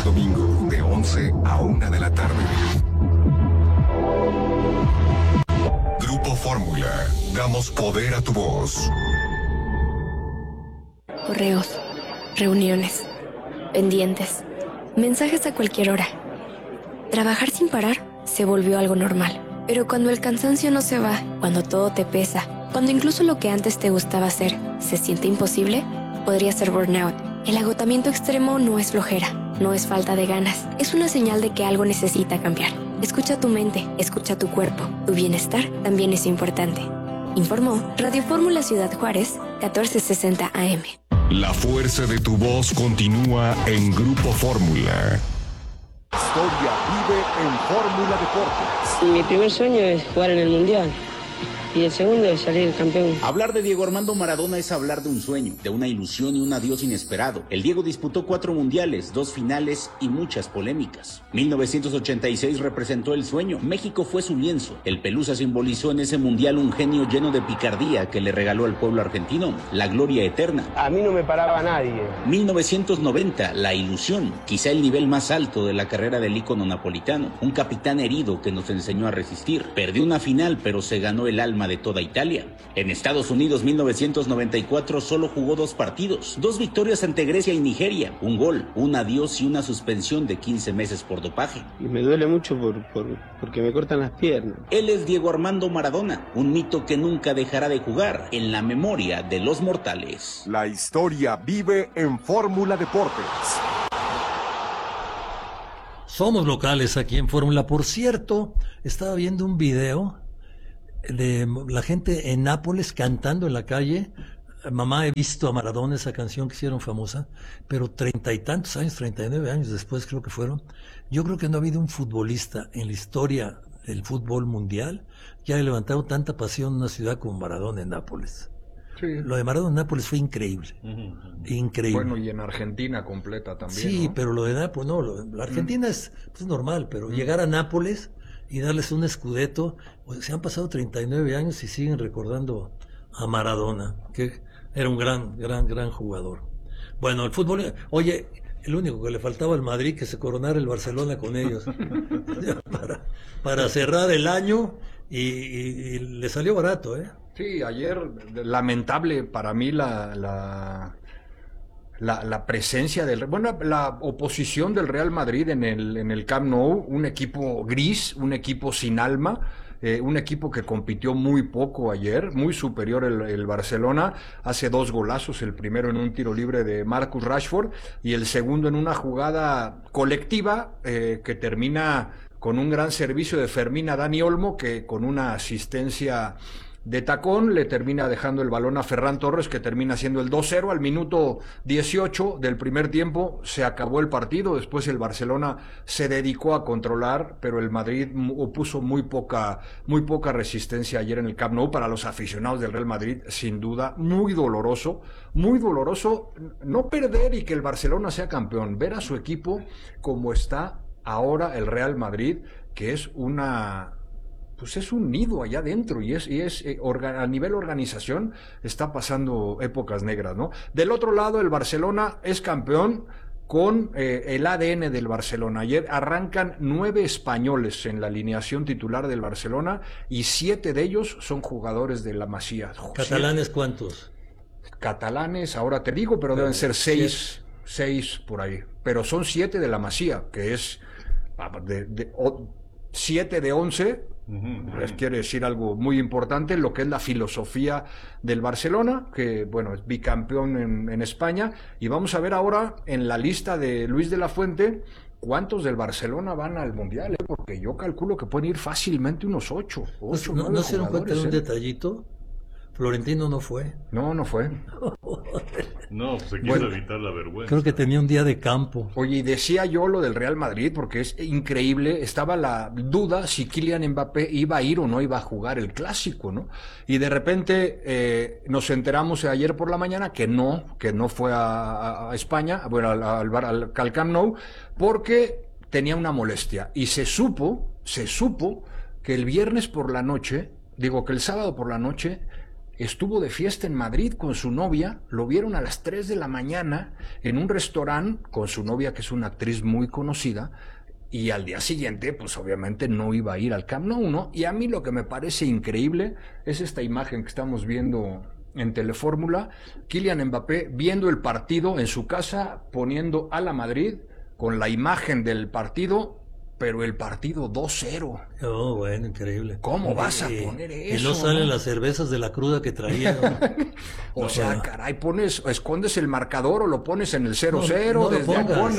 domingo, de 11 a 1 de la tarde. Grupo Fórmula. Damos poder a tu voz. Correos, reuniones, pendientes, mensajes a cualquier hora. Trabajar sin parar se volvió algo normal. Pero cuando el cansancio no se va, cuando todo te pesa, cuando incluso lo que antes te gustaba hacer se siente imposible, podría ser burnout. El agotamiento extremo no es flojera, no es falta de ganas. Es una señal de que algo necesita cambiar. Escucha tu mente, escucha tu cuerpo. Tu bienestar también es importante. Informó Radio Fórmula Ciudad Juárez, 1460 AM. La fuerza de tu voz continúa en Grupo Fórmula. Historia vive en Fórmula Deportes. Mi primer sueño es jugar en el Mundial. Y el segundo es salir campeón. Hablar de Diego Armando Maradona es hablar de un sueño, de una ilusión y un adiós inesperado. El Diego disputó 4 mundiales, 2 finales y muchas polémicas. 1986 representó el sueño. México fue su lienzo. El Pelusa simbolizó en ese mundial un genio lleno de picardía que le regaló al pueblo argentino la gloria eterna. A mí no me paraba nadie. 1990, la ilusión, quizá el nivel más alto de la carrera del ícono napolitano. Un capitán herido que nos enseñó a resistir. Perdió una final, pero se ganó el alma de toda Italia. En Estados Unidos, 1994, solo jugó 2 partidos, 2 victorias ante Grecia y Nigeria, un gol, un adiós y una suspensión de 15 meses por dopaje. Y me duele mucho porque me cortan las piernas. Él es Diego Armando Maradona, un mito que nunca dejará de jugar en la memoria de los mortales. La historia vive en Fórmula Deportes. Somos locales aquí en Fórmula. Por cierto, estaba viendo un video de la gente en Nápoles cantando en la calle. Mamá, he visto a Maradona, esa canción que hicieron famosa, pero 30 y tantos años, 39 años después creo que fueron. Yo creo que no ha habido un futbolista en la historia del fútbol mundial que haya levantado tanta pasión en una ciudad como Maradona en Nápoles. Sí. Lo de Maradona en Nápoles fue increíble. Increíble. Bueno, y en Argentina completa también. Sí, ¿no? pero lo de Nápoles, no, la Argentina es normal, pero llegar a Nápoles y darles un scudetto, pues se han pasado 39 años y siguen recordando a Maradona, que era un gran jugador. Bueno, el fútbol, oye, el único que le faltaba al Madrid que se coronara el Barcelona con ellos para cerrar el año y le salió barato, ¿eh? Sí, ayer lamentable para mí la presencia la oposición del Real Madrid en el Camp Nou, un equipo gris, un equipo sin alma, un equipo que compitió muy poco ayer, muy superior el Barcelona, hace 2 golazos, el primero en un tiro libre de Marcus Rashford y el segundo en una jugada colectiva que termina con un gran servicio de Fermín a Dani Olmo, que con una asistencia de tacón le termina dejando el balón a Ferran Torres, que termina siendo el 2-0 al minuto 18 del primer tiempo. Se acabó el partido, después el Barcelona se dedicó a controlar, pero el Madrid opuso muy poca resistencia ayer en el Camp Nou. Para los aficionados del Real Madrid, sin duda, muy doloroso no perder y que el Barcelona sea campeón, ver a su equipo como está ahora el Real Madrid, que es es un nido allá adentro y a nivel organización está pasando épocas negras, ¿no? Del otro lado, el Barcelona es campeón con el ADN del Barcelona. Ayer arrancan 9 españoles en la alineación titular del Barcelona y 7 de ellos son jugadores de la Masía. ¿Catalanes cuántos? Catalanes, ahora te digo, pero deben ser 6 por ahí. Pero son 7 de la Masía, que es 7 de 11. Les quiere decir algo muy importante, lo que es la filosofía del Barcelona, que bueno, es bicampeón en España, y vamos a ver ahora en la lista de Luis de la Fuente cuántos del Barcelona van al Mundial, porque yo calculo que pueden ir fácilmente unos 8 ¿No se dieron cuenta de un detallito? Florentino no fue. No fue. No, pues se quiso evitar la vergüenza. Creo que tenía un día de campo. Oye, y decía yo lo del Real Madrid, porque es increíble, estaba la duda si Kylian Mbappé iba a ir o no iba a jugar el Clásico, ¿no? Y de repente nos enteramos ayer por la mañana que no fue a España, bueno, al Camp Nou, porque tenía una molestia. Y se supo que el sábado por la noche, estuvo de fiesta en Madrid con su novia, lo vieron a las 3 de la mañana en un restaurante con su novia, que es una actriz muy conocida, y al día siguiente, pues obviamente no iba a ir al Camp Nou, ¿no? Y a mí lo que me parece increíble es esta imagen que estamos viendo en Telefórmula, Kylian Mbappé viendo el partido en su casa, poniendo a la Madrid con la imagen del partido, pero el partido 2-0. Oh, bueno, increíble. ¿Cómo vas a poner eso? Y no salen las cervezas de la cruda que traía, ¿no? O sea, caray, escondes el marcador o lo pones en el 0-0, no desde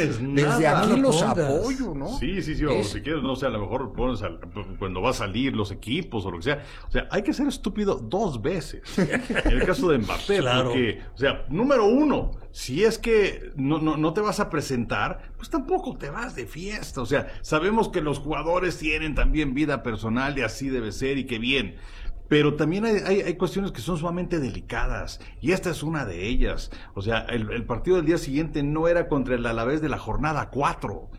aquí los pongas. Apoyo, ¿no? Sí, o si quieres, no sé, a lo mejor pones cuando va a salir los equipos o lo que sea. O sea, hay que ser estúpido 2 veces. En el caso de Mbappé, claro. Porque, o sea, número 1, si es que no te vas a presentar, pues tampoco te vas de fiesta. O sea, sabemos que los jugadores tienen también vida personal y así debe ser y que bien. Pero también hay cuestiones que son sumamente delicadas, y esta es una de ellas. O sea, el partido del día siguiente no era contra el Alavés de la jornada 4.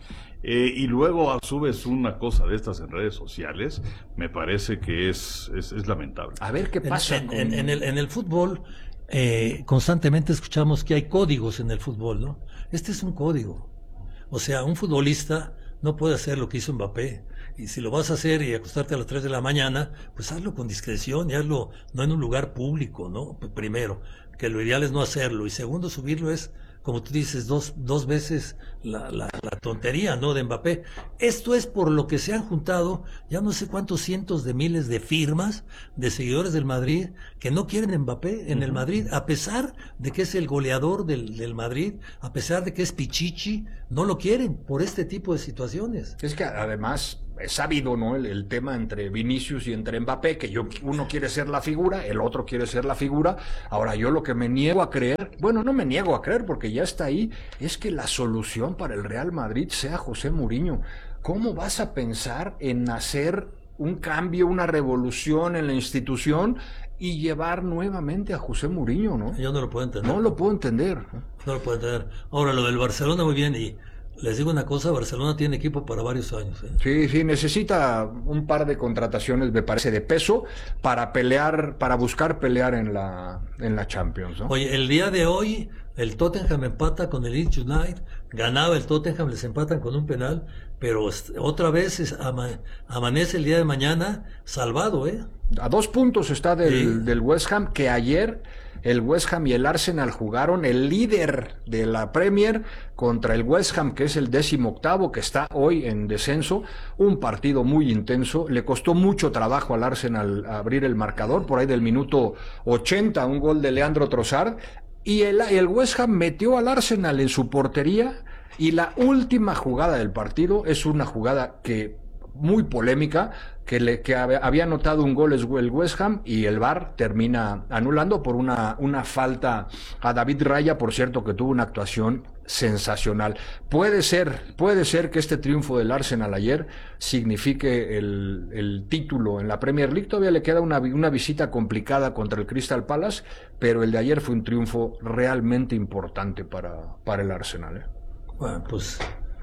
Y luego subes una cosa de estas en redes sociales, me parece que es lamentable. A ver qué pasa. En el fútbol, constantemente escuchamos que hay códigos en el fútbol, ¿no? Este es un código. O sea, un futbolista no puede hacer lo que hizo Mbappé. Y si lo vas a hacer y acostarte a las 3 de la mañana, pues hazlo con discreción y hazlo no en un lugar público, ¿no? Primero, que lo ideal es no hacerlo. Y segundo, subirlo es, como tú dices, dos veces la tontería, ¿no? De Mbappé. Esto es por lo que se han juntado ya no sé cuántos cientos de miles de firmas de seguidores del Madrid que no quieren Mbappé en el Madrid, a pesar de que es el goleador del Madrid, a pesar de que es Pichichi, no lo quieren por este tipo de situaciones. Es que además es sabido, ¿no? El tema entre Vinicius y entre Mbappé, que uno quiere ser la figura, el otro quiere ser la figura. Ahora, yo lo que me niego a creer, bueno, no me niego a creer porque ya está ahí, es que la solución para el Real Madrid sea José Mourinho. ¿Cómo vas a pensar en hacer un cambio, una revolución en la institución y llevar nuevamente a José Mourinho, ¿no? Yo no lo puedo entender. No lo puedo entender. No lo puedo entender. Ahora, lo del Barcelona, muy bien, y les digo una cosa, Barcelona tiene equipo para varios años. Sí, necesita un par de contrataciones, me parece, de peso para pelear, para buscar pelear en la Champions, ¿no? Oye, el día de hoy el Tottenham empata con el Leeds United, ganaba el Tottenham, les empatan con un penal, pero otra vez amanece el día de mañana salvado, A 2 puntos está del West Ham, que ayer el West Ham y el Arsenal jugaron, el líder de la Premier contra el West Ham, que es el 18º, que está hoy en descenso. Un partido muy intenso, le costó mucho trabajo al Arsenal abrir el marcador, por ahí del minuto 80, un gol de Leandro Trossard, y el West Ham metió al Arsenal en su portería, y la última jugada del partido es una jugada muy polémica, que había anotado un gol el West Ham y el VAR termina anulando por una falta a David Raya, por cierto, que tuvo una actuación sensacional. Puede ser que este triunfo del Arsenal ayer signifique el título en la Premier League. Todavía le queda una visita complicada contra el Crystal Palace, pero el de ayer fue un triunfo realmente importante para el Arsenal. Bueno, pues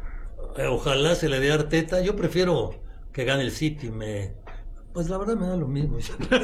ojalá se le dé a Arteta. Yo prefiero que gane el City, pues la verdad me da lo mismo.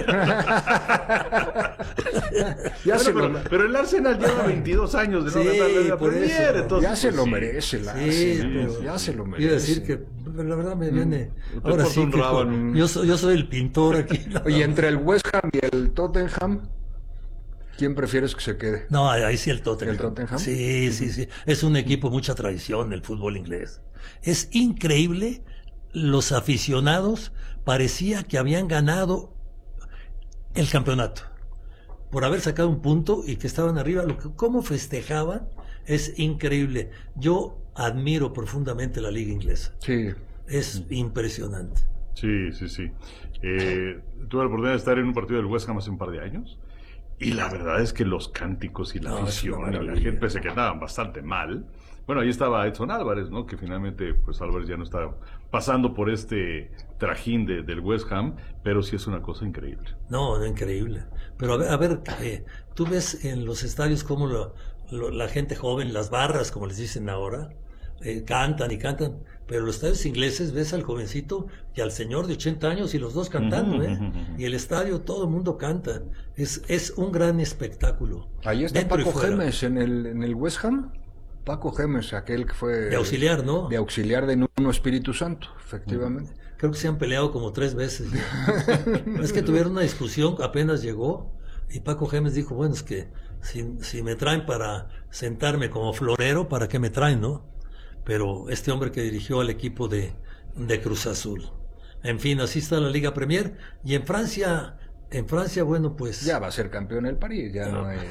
Pero el Arsenal lleva 22 años de no ganar la Premier, entonces ya se lo merece el Arsenal, ya se lo merece. Quiero decir que la verdad me viene ahora sí que yo soy el pintor aquí. Oye, entre el West Ham y el Tottenham, ¿quién prefieres que se quede? No, ahí sí el Tottenham. ¿El Tottenham? Sí. Es un equipo mucha tradición el fútbol inglés. Es increíble. Los aficionados parecía que habían ganado el campeonato por haber sacado un punto y que estaban arriba. Cómo festejaban es increíble. Yo admiro profundamente la liga inglesa. Sí. Es impresionante. Sí. Tuve la oportunidad de estar en un partido del West Ham hace un par de años y la verdad es que los cánticos y la afición y la gente se quedaban bastante mal. Bueno, ahí estaba Edson Álvarez, ¿no? Que finalmente, pues Álvarez ya no está pasando por este trajín del West Ham, pero sí es una cosa increíble. No, increíble. Pero a ver, tú ves en los estadios cómo la gente joven, las barras, como les dicen ahora, cantan y cantan, pero los estadios ingleses ves al jovencito y al señor de 80 años y los dos cantando, y el estadio todo el mundo canta, es un gran espectáculo. Ahí está dentro y Paco fuera. Gémez en el West Ham. Paco Gémez, aquel que fue De auxiliar, ¿no? de auxiliar de Nuno Espíritu Santo, efectivamente. Creo que se han peleado como 3 veces ya. Es que tuvieron una discusión, apenas llegó, y Paco Gémez dijo, bueno, es que si me traen para sentarme como florero, ¿para qué me traen, no? Pero este hombre que dirigió al equipo de Cruz Azul. En fin, así está la Liga Premier. Y en Francia, bueno, pues... Ya va a ser campeón el París, ya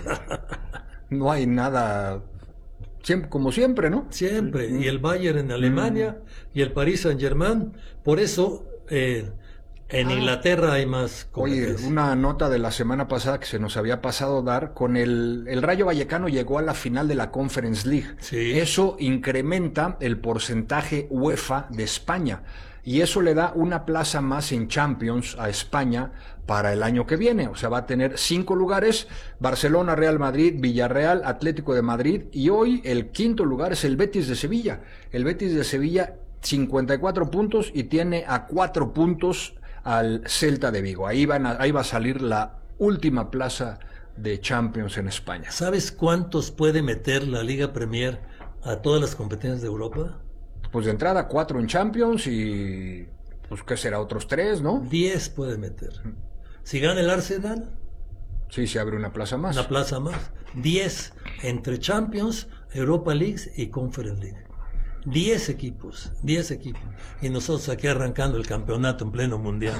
no hay nada... como siempre, ¿no? Siempre, y el Bayern en Alemania, y el Paris Saint-Germain, por eso en Inglaterra hay más Oye, competencia. una nota de la semana pasada que se nos había pasado dar, con el Rayo Vallecano llegó a la final de la Conference League. Sí. Eso incrementa el porcentaje UEFA de España, y eso le da una plaza más en Champions a España para el año que viene. O sea, va a tener 5 lugares: Barcelona, Real Madrid, Villarreal, Atlético de Madrid, y hoy el 5º lugar es el Betis de Sevilla. El Betis de Sevilla, 54 puntos, y tiene a 4 puntos al Celta de Vigo. Ahí va a salir la última plaza de Champions en España. ¿Sabes cuántos puede meter la Liga Premier a todas las competencias de Europa? Pues de entrada 4 en Champions y pues ¿qué será? Otros 3, ¿no? 10 puede meter. Si gana el Arsenal, Sí, se abre una plaza más. una plaza más. 10 entre Champions, Europa League y Conference League. 10 equipos. Y nosotros aquí arrancando el campeonato en pleno mundial.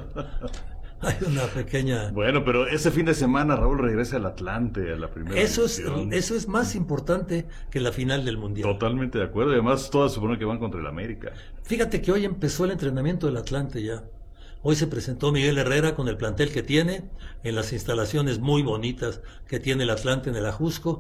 Hay una pequeña... Bueno, pero ese fin de semana Raúl regresa al Atlante, a la primera división. Eso es más importante que la final del mundial. Totalmente de acuerdo, y además todas suponen que van contra el América. Fíjate que hoy empezó el entrenamiento del Atlante ya. Hoy se presentó Miguel Herrera con el plantel que tiene, en las instalaciones muy bonitas que tiene el Atlante en el Ajusco.